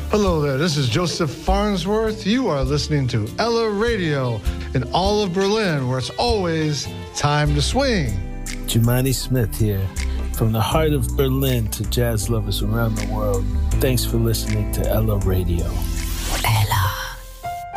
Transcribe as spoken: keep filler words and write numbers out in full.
Hello there, this is Joseph Farnsworth. You are listening to Ella Radio in all of Berlin, where it's always time to swing. Jemani Smith here, from the heart of Berlin to jazz lovers around the world. Thanks for listening to Ella Radio.